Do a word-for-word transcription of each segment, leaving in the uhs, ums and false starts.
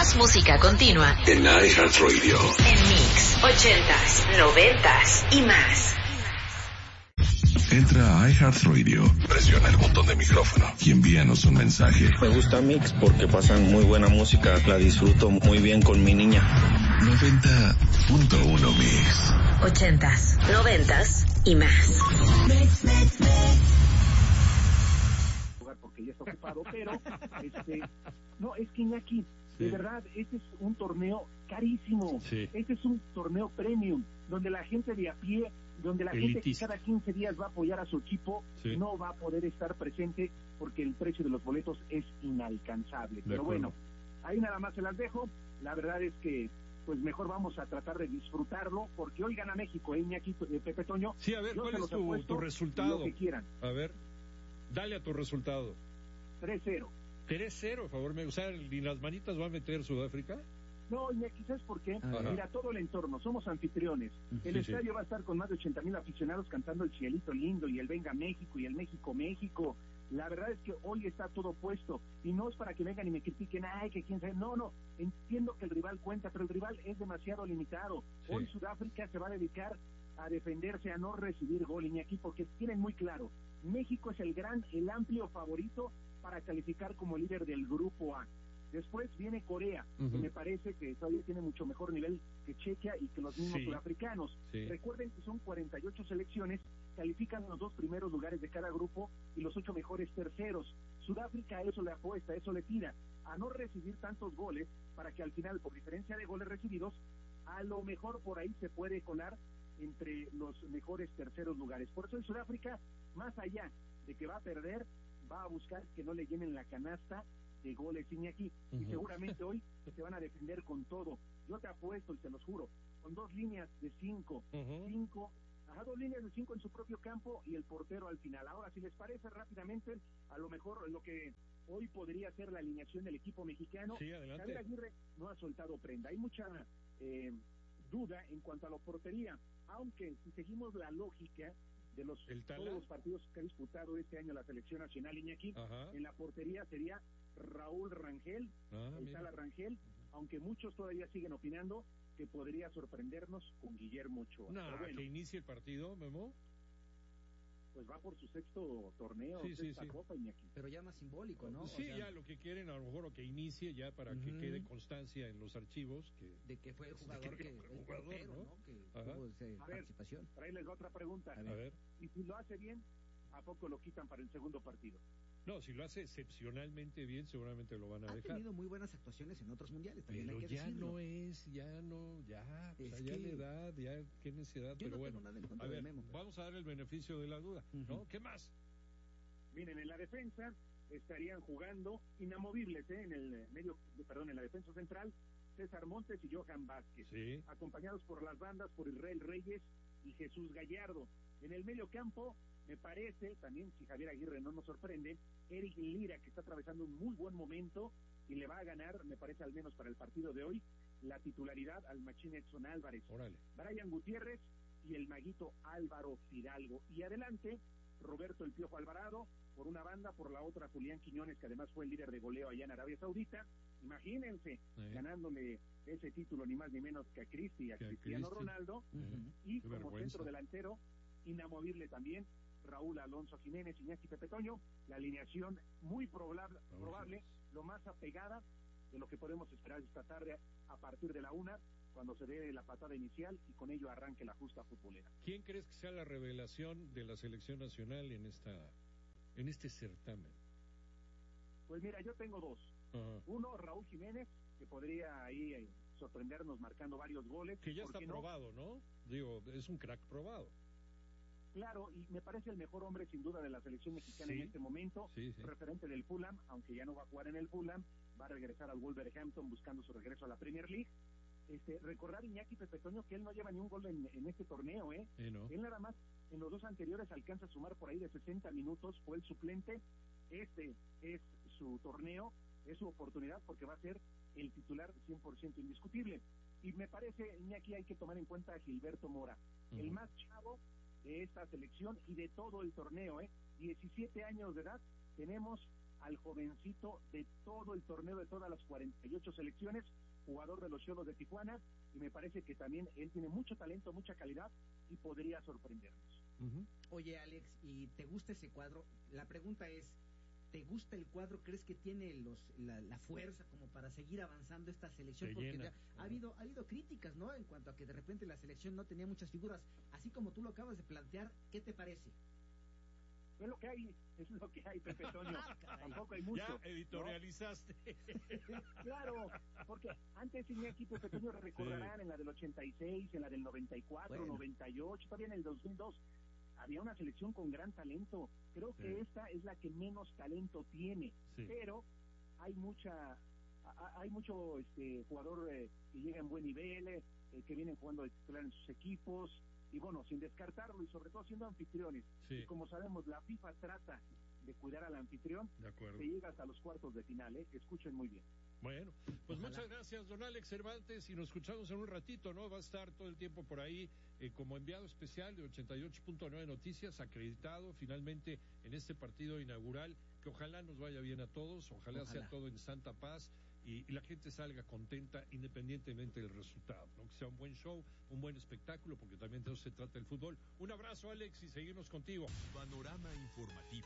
Más música continua en iHeartRadio. En Mix, ochentas, noventas y más. Entra a iHeartRadio, presiona el botón de micrófono y envíanos un mensaje. Me gusta Mix porque pasan muy buena música, la disfruto muy bien con mi niña. noventa punto uno Mix. Ochentas, noventas y más. Mix, mix, mix. Porque ya está ocupado, pero este, no, es que Iñaki, sí. De verdad, este es un torneo carísimo. Sí. Este es un torneo premium, donde la gente de a pie, donde la Elitista. gente que cada quince días va a apoyar a su equipo, sí. no va a poder estar presente porque el precio de los boletos es inalcanzable. De Pero acuerdo. Bueno, ahí nada más se las dejo. La verdad es que pues mejor vamos a tratar de disfrutarlo, porque hoy gana México, ¿eh, Iñaki, eh, Pepe Toño? Sí, a ver, Yo ¿cuál es tu, tu resultado? Lo que quieran. A ver, dale a tu resultado. tres cero. tres cero, a favor, o sea, ¿ni las manitas va a meter Sudáfrica? No, Iñaki, ¿sabes por qué? Ajá. Mira, todo el entorno, somos anfitriones. El sí, estadio sí. va a estar con más de ochenta mil aficionados cantando el Cielito Lindo y el Venga México y el México México. La verdad es que hoy está todo puesto y no es para que vengan y me critiquen, ay, que quién sabe. No, no, entiendo que el rival cuenta, pero el rival es demasiado limitado. Sí. Hoy Sudáfrica se va a dedicar a defenderse, a no recibir gol, Iñaki, porque tienen muy claro, México es el gran, el amplio favorito para calificar como líder del grupo A. Después viene Corea, uh-huh. que me parece que todavía tiene mucho mejor nivel que Chequia y que los mismos sí. sudafricanos. Sí. Recuerden que son cuarenta y ocho selecciones, califican los dos primeros lugares de cada grupo y los ocho mejores terceros. Sudáfrica a eso le apuesta, a eso le tira, a no recibir tantos goles para que al final, por diferencia de goles recibidos, a lo mejor por ahí se puede colar entre los mejores terceros lugares. Por eso en Sudáfrica, más allá de que va a perder, va a buscar que no le llenen la canasta de goles Iñaki, uh-huh. y seguramente hoy se van a defender con todo. Yo te apuesto y te los juro, con dos líneas de cinco, uh-huh. cinco, ajá, dos líneas de cinco en su propio campo y el portero al final. Ahora, si les parece rápidamente, a lo mejor lo que hoy podría ser la alineación del equipo mexicano. Sí, adelante. Javier Aguirre no ha soltado prenda. Hay mucha eh, duda en cuanto a la portería, aunque si seguimos la lógica de los todos los partidos que ha disputado este año la selección nacional, Iñaki, ajá. en la portería sería Raúl Rangel, ah, el Tala Rangel, uh-huh. aunque muchos todavía siguen opinando que podría sorprendernos con Guillermo Ochoa. No, bueno, que inicie el partido, Memo. Pues va por su sexto torneo, sí, sí, sexta sí. Copa, Iñaki. Pero ya más simbólico, ¿no? Sí, o sea, ya lo que quieren, a lo mejor, o que inicie ya para uh-huh. que quede constancia en los archivos. Que, de que fue el jugador que, que, el jugador, portero, ¿no? ¿no? Que tuvo esa participación. A ver, traerles otra pregunta. A ver. Y si lo hace bien, ¿a poco lo quitan para el segundo partido? No, si lo hace excepcionalmente bien, seguramente lo van a ha dejar. Ha tenido muy buenas actuaciones en otros mundiales, también pero hay que ya decirlo. no es, ya no, ya, o sea, ya la edad, ya qué necesidad, yo pero no bueno. Tengo nada en contra a ver, de Memo, pero... vamos a dar el beneficio de la duda, uh-huh. ¿no? ¿Qué más? Miren, en la defensa estarían jugando inamovibles, ¿eh? En el medio, perdón, en la defensa central, César Montes y Johan Vázquez, sí. acompañados por las bandas por Israel Reyes y Jesús Gallardo. En el medio campo, me parece, también si Javier Aguirre no nos sorprende, Eric Lira, que está atravesando un muy buen momento y le va a ganar, me parece al menos para el partido de hoy, la titularidad al Machín Edson Álvarez. Órale. Brian Gutiérrez y el maguito Álvaro Fidalgo. Y adelante, Roberto El Piojo Alvarado, por una banda, por la otra Julián Quiñones, que además fue el líder de goleo allá en Arabia Saudita. Imagínense, sí. ganándole ese título ni más ni menos que a Cristi y a que Cristiano a Ronaldo. Uh-huh. Y Qué como vergüenza. Centro delantero, inamovible también, Raúl Alonso Jiménez, Iñaki Pepe Toño, la alineación muy probable, probable, lo más apegada de lo que podemos esperar esta tarde a partir de la una, cuando se dé la patada inicial y con ello arranque la justa futbolera. ¿Quién crees que sea la revelación de la selección nacional en esta en este certamen? Pues mira, yo tengo dos. Uh-huh. Uno, Raúl Jiménez, que podría ahí eh, sorprendernos marcando varios goles. Que ya está no? probado, ¿no? Digo, es un crack probado. Claro, y me parece el mejor hombre sin duda de la selección mexicana sí, en este momento, sí, sí. referente del Fulham, aunque ya no va a jugar en el Fulham, va a regresar al Wolverhampton buscando su regreso a la Premier League. Este, recordar Iñaki Pepe Toño que él no lleva ni un gol en, en este torneo, ¿eh? Sí, no. Él nada más en los dos anteriores alcanza a sumar por ahí de sesenta minutos, fue el suplente. Este es su torneo, es su oportunidad porque va a ser el titular cien por ciento indiscutible. Y me parece, Iñaki, hay que tomar en cuenta a Gilberto Mora, uh-huh. el más chavo de esta selección y de todo el torneo, ¿eh? diecisiete años de edad, tenemos al jovencito de todo el torneo, de todas las cuarenta y ocho selecciones, jugador de los Xolos de Tijuana, y me parece que también él tiene mucho talento, mucha calidad, y podría sorprendernos. Uh-huh. Oye, Alex, ¿y te gusta ese cuadro? La pregunta es, ¿te gusta el cuadro? ¿Crees que tiene los la, la fuerza como para seguir avanzando esta selección? Se Porque llena. ya ha habido ha habido críticas, ¿no? En cuanto a que de repente la selección no tenía muchas figuras. Así como tú lo acabas de plantear, ¿qué te parece? Es lo que hay, es lo que hay, Pepe Toño. Tampoco hay mucho. Ya editorializaste. ¿No? Claro, porque antes tenía equipo, Pepe Toño, recordarán, sí, en la del ochenta y seis, en la del noventa y cuatro, bueno, noventa y ocho, todavía en el dos mil dos. Había una selección con gran talento. Creo sí. que esta es la que menos talento tiene, sí. pero hay mucha, hay mucho este jugador eh, que llega en buen nivel, eh, que vienen jugando de titular en sus equipos, y bueno, sin descartarlo, y sobre todo siendo anfitriones. Sí. Y como sabemos, la FIFA trata de cuidar al anfitrión, se llega hasta los cuartos de final, ¿eh? Escuchen muy bien. Bueno, pues Ojalá. Muchas gracias, don Alex Cervantes, y nos escuchamos en un ratito, ¿no? Va a estar todo el tiempo por ahí eh, como enviado especial de ochenta y ocho punto nueve Noticias, acreditado finalmente en este partido inaugural, que ojalá nos vaya bien a todos, ojalá, ojalá. sea todo en santa paz, y, y la gente salga contenta independientemente del resultado, ¿no? Que sea un buen show, un buen espectáculo, porque también de eso se trata el fútbol. Un abrazo, Alex, y seguimos contigo. Panorama informativo.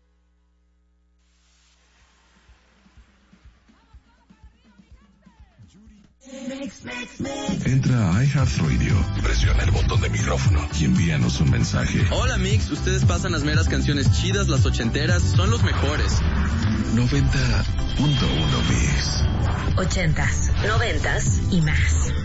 Entra a iHeartRadio, presiona el botón de micrófono y envíanos un mensaje. Hola Mix, ustedes pasan las meras canciones chidas, las ochenteras, son los mejores. noventa punto uno Mix. Ochentas, noventas y más.